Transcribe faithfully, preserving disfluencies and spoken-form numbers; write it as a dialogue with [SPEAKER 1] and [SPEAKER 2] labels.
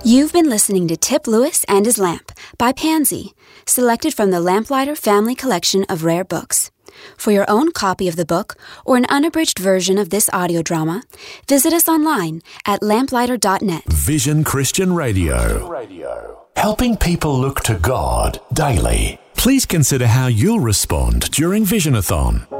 [SPEAKER 1] You've been listening to Tip Lewis and His Lamp by Pansy, selected from the Lamplighter Family Collection of Rare Books. For your own copy of the book or an unabridged version of this audio drama, visit us online at lamplighter dot net.
[SPEAKER 2] Vision Christian Radio. Radio. Helping people look to God daily. Please consider how you'll respond during Visionathon.